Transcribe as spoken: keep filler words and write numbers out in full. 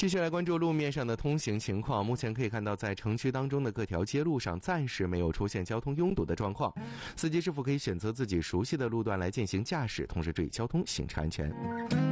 继续来关注路面上的通行情况。目前可以看到，在城区当中的各条街路上暂时没有出现交通拥堵的状况，司机是否可以选择自己熟悉的路段来进行驾驶，同时注意交通行车安全。